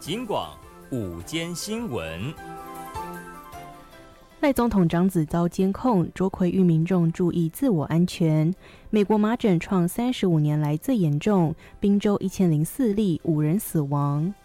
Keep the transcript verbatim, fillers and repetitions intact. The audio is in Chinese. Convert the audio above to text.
警广午间新闻。 赖总统长子遭监控，卓奎吁民众注意自我安全。美国麻疹创三十五年来最严重，宾州一千零四例，五人死亡。